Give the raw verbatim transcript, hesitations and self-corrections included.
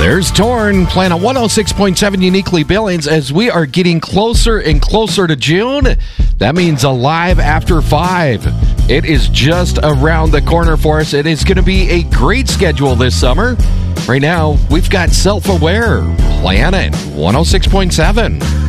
There's Torn playing on one oh six point seven Uniquely Billings as we are getting closer and closer to June. That means Alive After five. It is just around the corner for us. It is going to be a great schedule this summer. Right now, we've got Self-Aware playing at one oh six point seven.